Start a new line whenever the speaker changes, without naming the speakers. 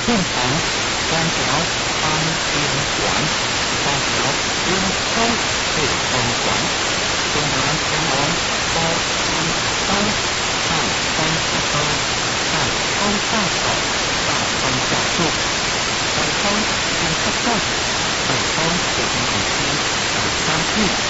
天堂三条安边环，三条边州北中环，中南天龙高一高，上东下东，上东下手，下东下树，北东天下动，北东北天口西，北三地。